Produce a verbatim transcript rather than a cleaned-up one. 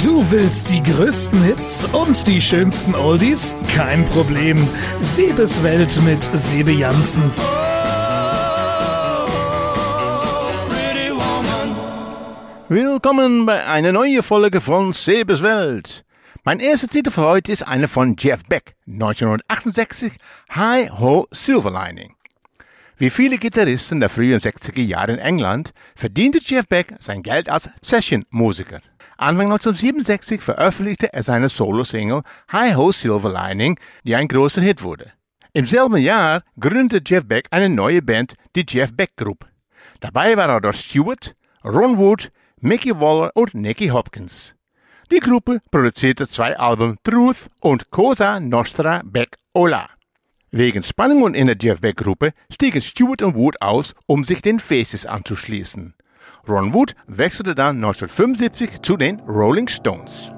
Du willst die größten Hits und die schönsten Oldies? Kein Problem. Sebes Welt mit Sebe Janssens. Willkommen bei einer neuen Folge von Sebes Welt. Mein erster Titel für heute ist eine von Jeff Beck, neunzehnhundertachtundsechzig, Hi Ho Silver Lining. Wie viele Gitarristen der frühen sechziger Jahre in England verdiente Jeff Beck sein Geld als Session-Musiker. Anfang neunzehnhundertsiebenundsechzig veröffentlichte er seine Solo-Single Hi Ho Silver Lining, die ein großer Hit wurde. Im selben Jahr gründete Jeff Beck eine neue Band, die Jeff Beck Group. Dabei war Rod Stewart, Ron Wood, Mickey Waller und Nicky Hopkins. Die Gruppe produzierte zwei Alben Truth und Cosa Nostra Beck Ola. Wegen Spannungen in der Jeff Beck Gruppe stiegen Stewart und Wood aus, um sich den Faces anzuschließen. Ron Wood wechselte dann neunzehnhundertfünfundsiebzig zu den Rolling Stones.